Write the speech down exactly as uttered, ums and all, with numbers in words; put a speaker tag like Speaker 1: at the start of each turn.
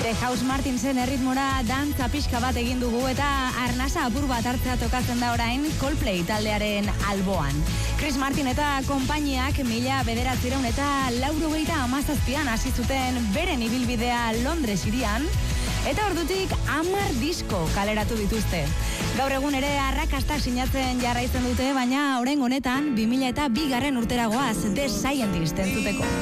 Speaker 1: The House Martinsen erritmora dantza pixka bat egin dugu eta arnasa apur bat hartzea tokatzen da orain Coldplay taldearen alboan. Chris Martin eta konpainiak mila bederatziehun eta laurogeita hamazazpian hasi zuten beren ibilbidea Londres hirian, eta ordutik hamar disko kaleratu dituzte. Gaur egun ere arrakastak sinatzen jarraitzen dute, baina orain honetan bi mila eta bigarren urteragoaz The Scientist entzuteko.